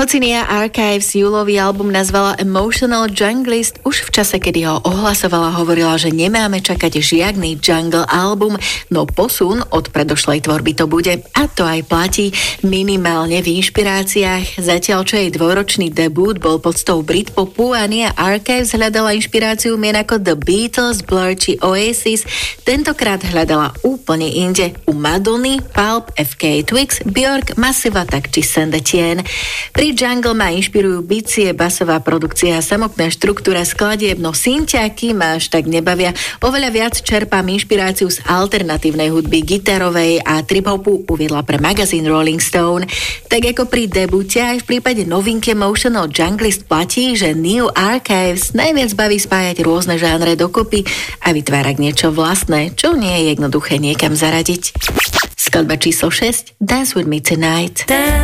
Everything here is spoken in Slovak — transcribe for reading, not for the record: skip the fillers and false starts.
Hoci Nia Archives júlový album nazvala Emotional Junglist, už v čase, kedy ho ohlasovala, hovorila, že nemáme čakať žiadny jungle album, no posun od predošlej tvorby to bude. A to aj platí minimálne v inšpiráciách. Zatiaľ, čo jej dvojročný debut bol podstou Britpopu a Nia Archives hľadala inšpiráciu mien ako The Beatles, Blur či Oasis, tentokrát hľadala úplne inde. U Madony, Pulp, FK Twigs, Björk, Massive Attack či Saint Etienne. Pri jungle ma inšpirujú bicie, basová produkcia a samotná štruktúra skladieb, no synťáky ma až tak nebavia. Oveľa viac čerpám inšpiráciu z alternatívnej hudby, gitarovej a trip-hopu, uviedla pre magazín Rolling Stone. Tak ako pri debute, aj v prípade novinky Emotional Junglist platí, že New Archives najviac baví spájať rôzne žánre dokopy a vytvárať niečo vlastné, čo nie je jednoduché niekam zaradiť. Skladba číslo 6, Dance With Me Tonight.